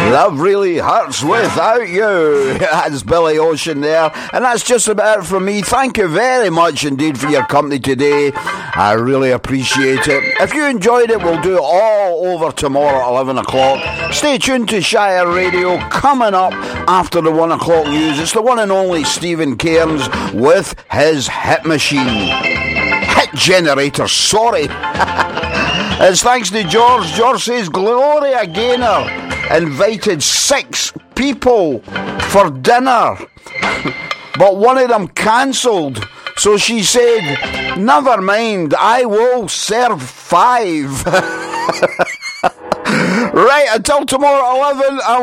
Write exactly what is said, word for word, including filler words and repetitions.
Love really hurts without you. That's Billy Ocean there. And that's just about it from me. Thank you very much indeed for your company today. I really appreciate it. If you enjoyed it, we'll do it all over tomorrow at eleven o'clock. Stay tuned to Shire Radio. Coming up after the one o'clock news, it's the one and only Stephen Cairns with his hit machine. Hit generator, sorry. It's thanks to George. George says Gloria Gaynor invited six people for dinner, but one of them cancelled. So she said, never mind, I will serve five. Right, until tomorrow at eleven, I'll